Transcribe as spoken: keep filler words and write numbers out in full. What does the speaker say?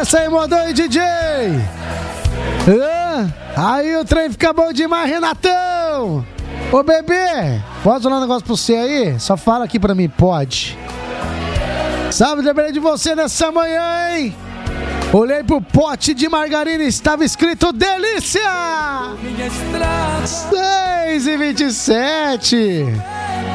Desce aí, modão aí, D J. Ah, aí o trem fica bom demais, Renatão. Ô, bebê, posso falar um negócio pra você aí? Só fala aqui pra mim, pode. Sabe, lembrei de você nessa manhã, hein? Olhei pro pote de margarina e estava escrito delícia! seis e vinte e sete.